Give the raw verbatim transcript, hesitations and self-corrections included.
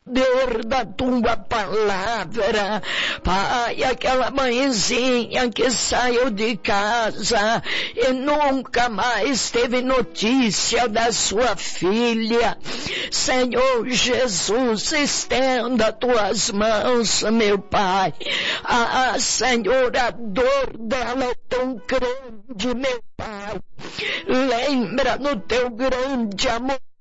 poder da tua palavra. Pai, aquela mãezinha que saiu de casa e nunca mais teve notícia da sua filha. Senhor Jesus, estenda tuas mãos, meu Pai. Ah, Senhor, a dor dela é tão grande, meu Pai. Lembra no teu grande amor